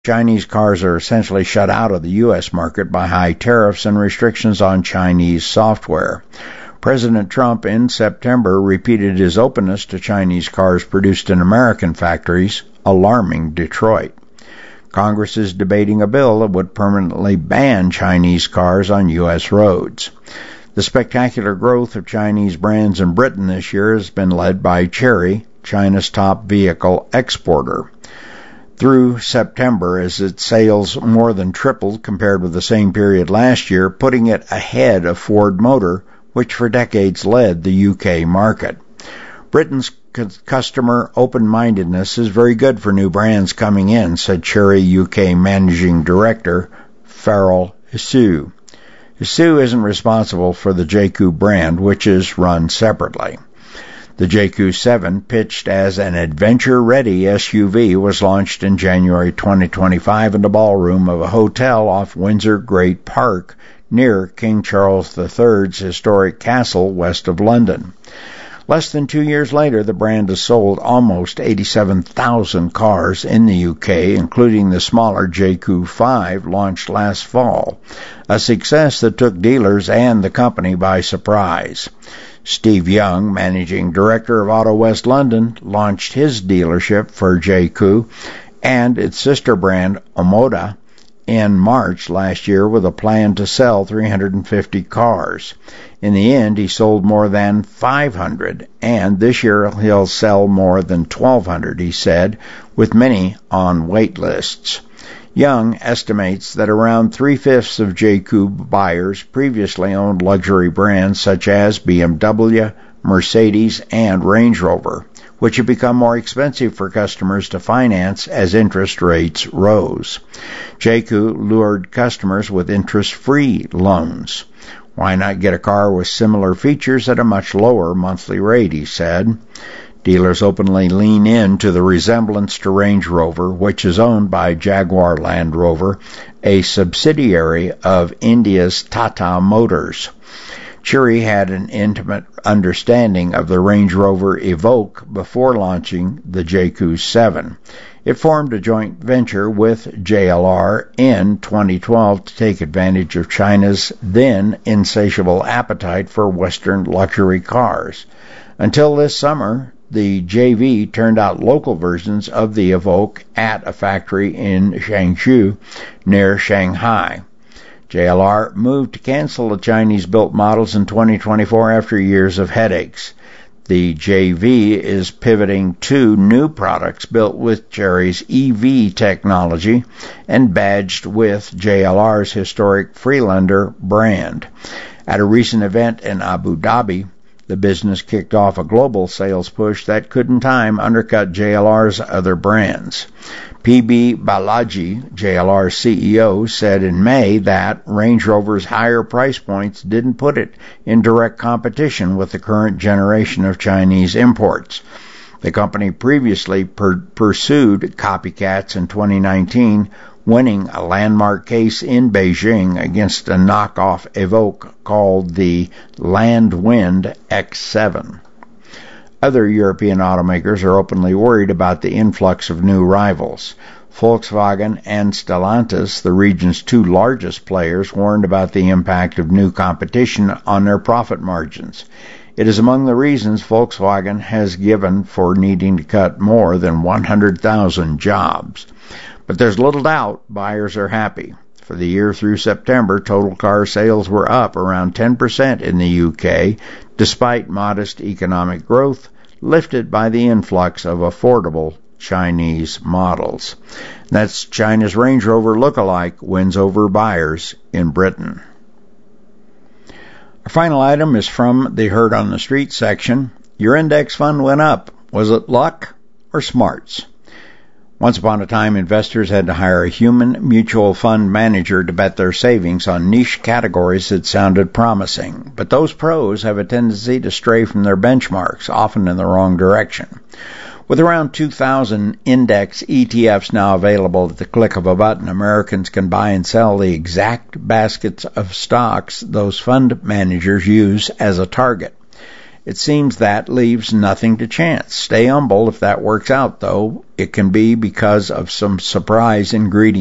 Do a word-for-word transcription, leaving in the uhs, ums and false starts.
Chinese cars are essentially shut out of the U S market by high tariffs and restrictions on Chinese software. President Trump in September repeated his openness to Chinese cars produced in American factories, alarming Detroit. Congress is debating a bill that would permanently ban Chinese cars on U S roads. The spectacular growth of Chinese brands in Britain this year has been led by Chery, China's top vehicle exporter. Through September, as its sales more than tripled compared with the same period last year, putting it ahead of Ford Motor, which for decades led the U K market. Britain's customer open-mindedness is very good for new brands coming in, said Chery U K Managing Director Farrell Hsu. Hsu isn't responsible for the J Q brand, which is run separately. The J Q seven, pitched as an adventure-ready S U V, was launched in January twenty twenty-five in the ballroom of a hotel off Windsor Great Park near King Charles the Third's historic castle west of London. Less than two years later, the brand has sold almost eighty-seven thousand cars in the U K, including the smaller J Q five launched last fall, a success that took dealers and the company by surprise. Steve Young, Managing Director of Auto West London, launched his dealership for J Q and its sister brand Omoda in March last year with a plan to sell three hundred fifty cars. In the end, he sold more than five hundred, and this year he'll sell more than twelve hundred, he said, with many on wait lists. Young estimates that around three-fifths of J Q buyers previously owned luxury brands such as B M W, Mercedes, and Range Rover, which have become more expensive for customers to finance as interest rates rose. J Q lured customers with interest-free loans. Why not get a car with similar features at a much lower monthly rate, he said. Dealers openly lean into the resemblance to Range Rover, which is owned by Jaguar Land Rover, a subsidiary of India's Tata Motors. Chery had an intimate understanding of the Range Rover Evoque before launching the J Q seven. It formed a joint venture with J L R in twenty twelve to take advantage of China's then insatiable appetite for Western luxury cars. Until this summer, the J V turned out local versions of the Evoque at a factory in Changshu near Shanghai. J L R moved to cancel the Chinese-built models in twenty twenty-four after years of headaches. The J V is pivoting to new products built with Chery's E V technology and badged with J L R's historic Freelander brand. At a recent event in Abu Dhabi, the business kicked off a global sales push that could in time undercut J L R's other brands. P B Balaji, J L R's C E O, said in May that Range Rover's higher price points didn't put it in direct competition with the current generation of Chinese imports. The company previously per- pursued copycats in twenty nineteen, winning a landmark case in Beijing against a knockoff Evoque called the Landwind X seven. Other European automakers are openly worried about the influx of new rivals. Volkswagen and Stellantis, the region's two largest players, warned about the impact of new competition on their profit margins. It is among the reasons Volkswagen has given for needing to cut more than one hundred thousand jobs. But there's little doubt buyers are happy. For the year through September, total car sales were up around ten percent in the U K, despite modest economic growth, lifted by the influx of affordable Chinese models. That's China's Range Rover lookalike wins over buyers in Britain. Our final item is from the Heard on the Street section. Your index fund went up. Was it luck or smarts? Once upon a time, investors had to hire a human mutual fund manager to bet their savings on niche categories that sounded promising. But those pros have a tendency to stray from their benchmarks, often in the wrong direction. With around two thousand index E T Fs now available at the click of a button, Americans can buy and sell the exact baskets of stocks those fund managers use as a target. It seems that leaves nothing to chance. Stay humble if that works out, though. It can be because of some surprise ingredient.